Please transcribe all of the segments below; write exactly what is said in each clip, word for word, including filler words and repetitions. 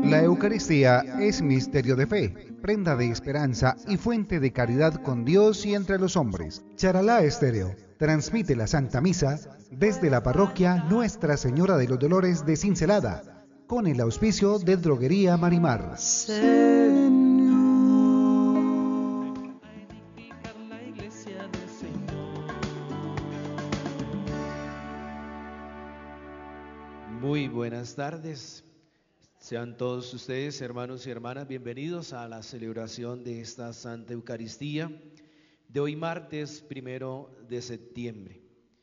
La Eucaristía es misterio de fe, prenda de esperanza y fuente de caridad con Dios y entre los hombres. Charalá Estéreo transmite la Santa Misa desde la parroquia Nuestra Señora de los Dolores de Cincelada, con el auspicio de Droguería Marimar. Muy buenas tardes. Sean todos ustedes, hermanos y hermanas, bienvenidos a la celebración de esta Santa Eucaristía de hoy martes primero de septiembre.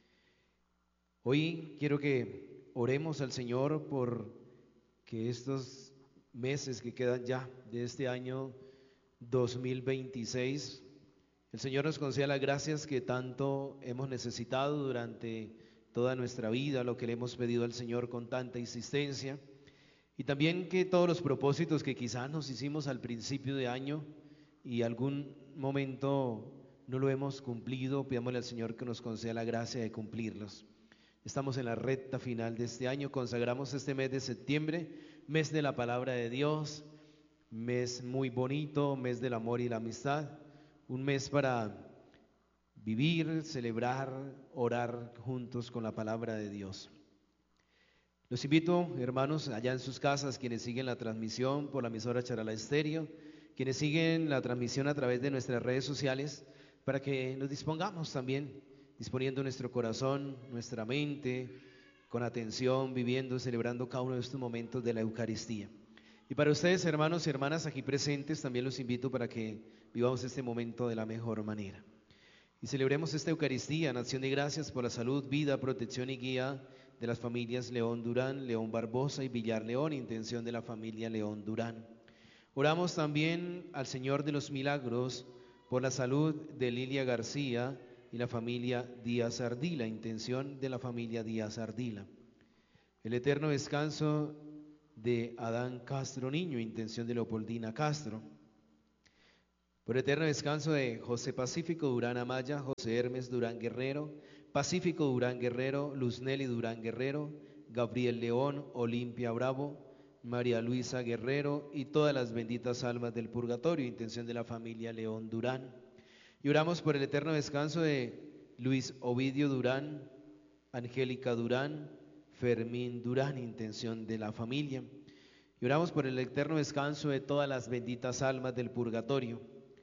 Hoy quiero que oremos al Señor por que estos meses que quedan ya de este año dos mil veintiséis, el Señor nos conceda las gracias que tanto hemos necesitado durante toda nuestra vida, lo que le hemos pedido al Señor con tanta insistencia. Y también que todos los propósitos que quizás nos hicimos al principio de año y algún momento no lo hemos cumplido, pidámosle al Señor que nos conceda la gracia de cumplirlos. Estamos en la recta final de este año, consagramos este mes de septiembre, mes de la palabra de Dios, mes muy bonito, mes del amor y la amistad, un mes para vivir, celebrar, orar juntos con la palabra de Dios. Los invito, hermanos, allá en sus casas, quienes siguen la transmisión por la emisora Charalá Estéreo, quienes siguen la transmisión a través de nuestras redes sociales, para que nos dispongamos también, disponiendo nuestro corazón, nuestra mente, con atención, viviendo, celebrando cada uno de estos momentos de la Eucaristía. Y para ustedes, hermanos y hermanas aquí presentes, también los invito para que vivamos este momento de la mejor manera. Y celebremos esta Eucaristía en acción de gracias por la salud, vida, protección y guía de las familias León Durán, León Barbosa y Villar León, intención de la familia León Durán. Oramos también al Señor de los Milagros por la salud de Lilia García y la familia Díaz Ardila, intención de la familia Díaz Ardila. El eterno descanso de Adán Castro Niño, intención de Leopoldina Castro. Por eterno descanso de José Pacífico Durán Amaya, José Hermes Durán Guerrero, Pacífico Durán Guerrero, Luzneli Durán Guerrero, Gabriel León, Olimpia Bravo, María Luisa Guerrero y todas las benditas almas del purgatorio, intención de la familia León Durán. Y oramos por el eterno descanso de Luis Ovidio Durán, Angélica Durán, Fermín Durán, intención de la familia. Y oramos por el eterno descanso de todas las benditas almas del purgatorio.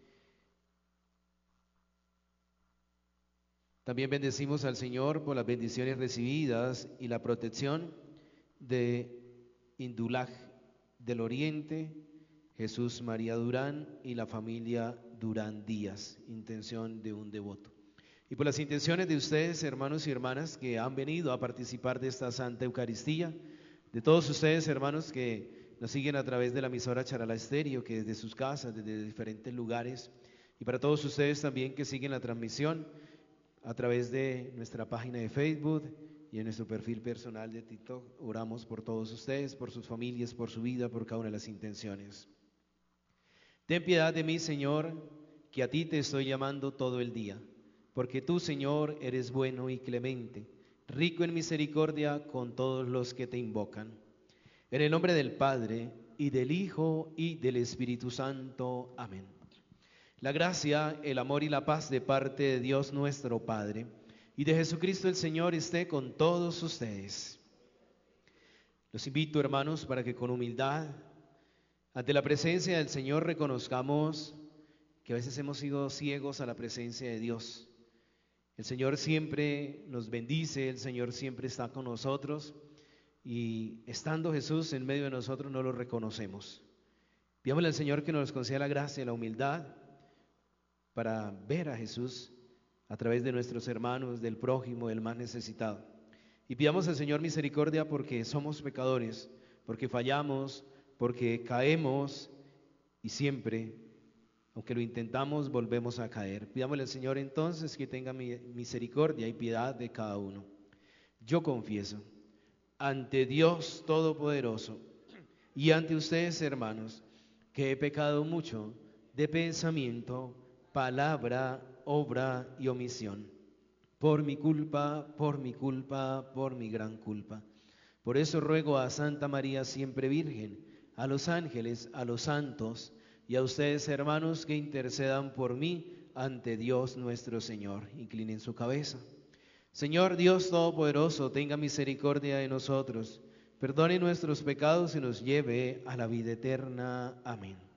También bendecimos al Señor por las bendiciones recibidas y la protección de Indulaj del Oriente, Jesús María Durán y la familia Durán Díaz, intención de un devoto. Y por las intenciones de ustedes, hermanos y hermanas, que han venido a participar de esta Santa Eucaristía, de todos ustedes, hermanos, que nos siguen a través de la emisora Charalá Estéreo, que desde sus casas, desde diferentes lugares, y para todos ustedes también que siguen la transmisión a través de nuestra página de Facebook y en nuestro perfil personal de TikTok. Oramos por todos ustedes, por sus familias, por su vida, por cada una de las intenciones. Ten piedad de mí, Señor, que a ti te estoy llamando todo el día, porque tú, Señor, eres bueno y clemente, rico en misericordia con todos los que te invocan. En el nombre del Padre, y del Hijo, y del Espíritu Santo. Amén. La gracia, el amor y la paz de parte de Dios nuestro Padre y de Jesucristo el Señor esté con todos ustedes. Los invito, hermanos, para que con humildad, ante la presencia del Señor, reconozcamos que a veces hemos sido ciegos a la presencia de Dios. El Señor siempre nos bendice, el Señor siempre está con nosotros y estando Jesús en medio de nosotros no lo reconocemos. Pidámosle al Señor que nos conceda la gracia y la humildad para ver a Jesús a través de nuestros hermanos, del prójimo, del más necesitado. Y pidamos al Señor misericordia porque somos pecadores, porque fallamos, porque caemos y siempre, aunque lo intentamos, volvemos a caer. Pidámosle al Señor entonces que tenga misericordia y piedad de cada uno. Yo confieso ante Dios Todopoderoso y ante ustedes, hermanos, que he pecado mucho de pensamiento, palabra, obra y omisión, por mi culpa, por mi culpa, por mi gran culpa. Por eso ruego a Santa María siempre Virgen, a los ángeles, a los santos y a ustedes, hermanos, que intercedan por mí ante Dios nuestro Señor. Inclinen su cabeza. Señor Dios Todopoderoso, tenga misericordia de nosotros, perdone nuestros pecados y nos lleve a la vida eterna. Amén.